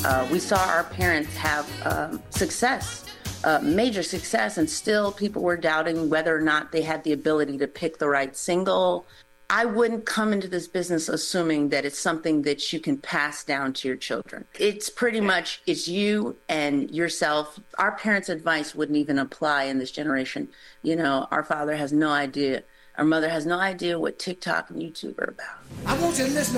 We saw our parents have success, major success, and still people were doubting whether or not they had the ability to pick the right single. I wouldn't come into this business assuming that it's something that you can pass down to your children. It's pretty much, it's you and yourself. Our parents' advice wouldn't even apply in this generation. You know, our father has no idea. Our mother has no idea what TikTok and YouTube are about. I want you to listen